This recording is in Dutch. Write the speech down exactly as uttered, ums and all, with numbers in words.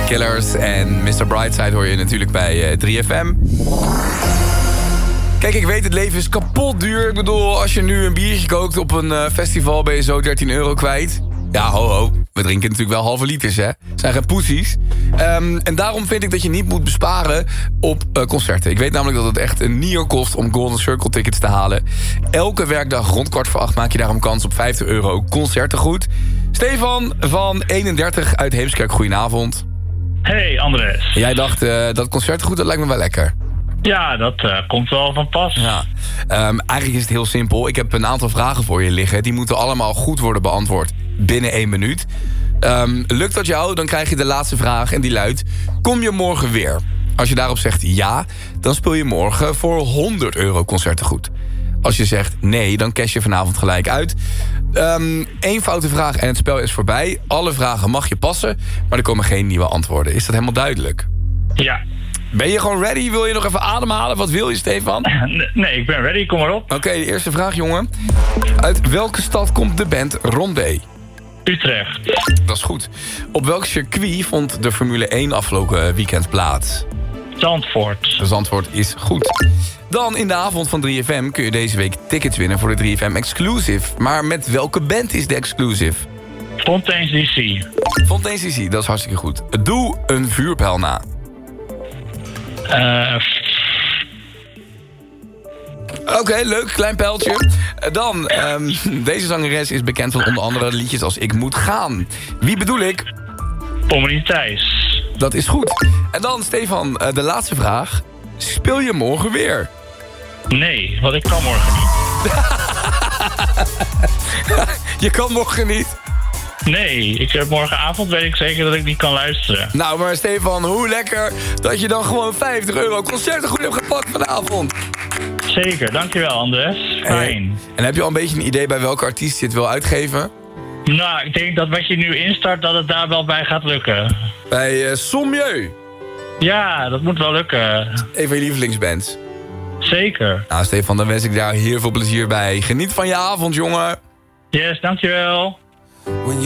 Killers en mister Brightside hoor je natuurlijk bij uh, drie F M. Kijk, ik weet, het leven is kapot duur. Ik bedoel, als je nu een biertje kookt op een uh, festival... ben je zo dertien euro kwijt. Ja, ho, ho. We drinken natuurlijk wel halve liters, hè. Zijn geen poesies. Um, en daarom vind ik dat je niet moet besparen op uh, concerten. Ik weet namelijk dat het echt een nier kost om Golden Circle tickets te halen. Elke werkdag rond kwart voor acht maak je daarom kans op vijftig euro concertengoed. Stefan van eenendertig uit Heemskerk, goedenavond. Hey, Andres. Jij dacht, uh, dat concertengoed, dat lijkt me wel lekker. Ja, dat uh, komt wel van pas. Ja. Um, eigenlijk is het heel simpel. Ik heb een aantal vragen voor je liggen. Die moeten allemaal goed worden beantwoord binnen één minuut. Um, lukt dat jou, dan krijg je de laatste vraag en die luidt... Kom je morgen weer? Als je daarop zegt ja, dan speel je morgen voor honderd euro concertengoed. Als je zegt nee, dan cash je vanavond gelijk uit. Um, Eén foute vraag en het spel is voorbij. Alle vragen mag je passen, maar er komen geen nieuwe antwoorden. Is dat helemaal duidelijk? Ja. Ben je gewoon ready? Wil je nog even ademhalen? Wat wil je, Stefan? Nee, ik ben ready. Kom maar op. Oké, okay, de eerste vraag, jongen. Uit welke stad komt de band Rondé? Utrecht. Dat is goed. Op welk circuit vond de Formule één afgelopen weekend plaats? Zandvoort. Dus antwoord is goed. Dan in de avond van drie F M kun je deze week tickets winnen voor de drie F M Exclusive. Maar met welke band is de Exclusive? Fontaine's D C. Fontaine's D C, dat is hartstikke goed. Doe een vuurpijl na. Uh, Oké, okay, leuk, klein pijltje. Dan, um, deze zangeres is bekend van onder andere liedjes als Ik Moet Gaan. Wie bedoel ik? Pommelien Thijs. Dat is goed. En dan, Stefan, de laatste vraag. Speel je morgen weer? Nee, want ik kan morgen niet. Je kan morgen niet? Nee, ik heb morgenavond weet ik zeker dat ik niet kan luisteren. Nou, maar Stefan, hoe lekker dat je dan gewoon vijftig euro concertengoed hebt gepakt vanavond. Zeker, dankjewel Andres. Fijn. En, en heb je al een beetje een idee bij welke artiest je het wil uitgeven? Nou, ik denk dat wat je nu instart, dat het daar wel bij gaat lukken. Bij uh, Sommieu. Ja, dat moet wel lukken. Een van je lievelingsbands. Zeker. Nou, Stefan, dan wens ik daar heel veel plezier bij. Geniet van je avond, jongen. Yes, dankjewel. When